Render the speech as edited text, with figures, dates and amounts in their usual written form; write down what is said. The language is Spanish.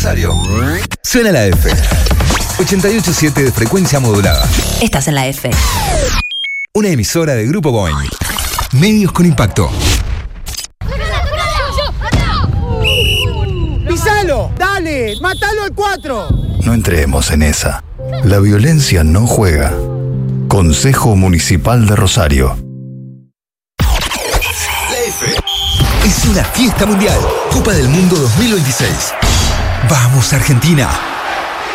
Rosario. Suena la F. 88.7 de frecuencia modulada. Estás en la F. Una emisora de Grupo Boeing. Medios con impacto. ¡Pisalo! ¡Dale! ¡Mátalo al 4! No entremos en esa. La violencia no juega. Consejo Municipal de Rosario. La F es una fiesta mundial. Copa del Mundo 2026. ¡Vamos, Argentina!